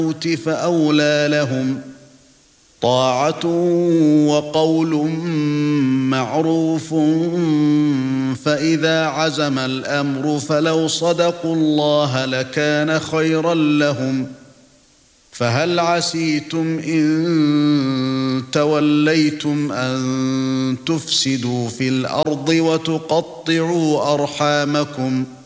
فأولى لهم طاعة وقول معروف فإذا عزم الأمر فلو صدقوا الله لكان خيرا لهم فهل عسيتم إن توليتم أن تفسدوا في الأرض وتقطعوا أرحامكم